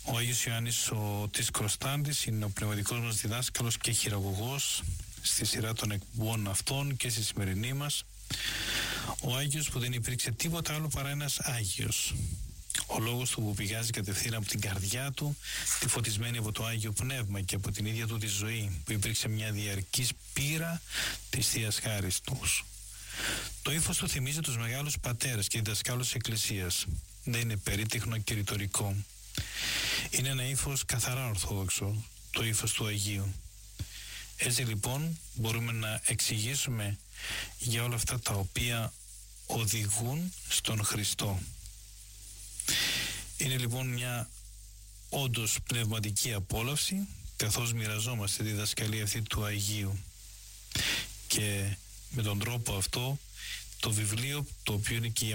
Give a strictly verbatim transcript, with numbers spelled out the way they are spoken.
Ο Άγιος Ιωάννης ο της Κροστάντης είναι ο πνευματικός μας διδάσκαλος και χειραγωγός στη σειρά των εκπομπών αυτών και στη σημερινή μας. Ο Άγιος που δεν υπήρξε τίποτα άλλο παρά ένας Άγιος. Ο λόγος του που πηγάζει κατευθείαν από την καρδιά του, τη φωτισμένη από το Άγιο Πνεύμα και από την ίδια του τη ζωή, που υπήρξε μια διαρκής πείρα της Θείας Χάρις τους. Το ύφος του θυμίζει τους μεγάλους πατέρες και διδασκάλους της Εκκλησίας. Δεν είναι περίτεχνο και ρητορικό. Είναι ένα ύφος καθαρά ορθόδοξο, το ύφος του Αγίου. Έτσι λοιπόν μπορούμε να εξηγήσουμε για όλα αυτά τα οποία οδηγούν στον Χριστό. Είναι λοιπόν μια όντως πνευματική απόλαυση, καθώς μοιραζόμαστε τη διδασκαλία αυτή του Αγίου. Και με τον τρόπο αυτό το βιβλίο, το οποίο είναι και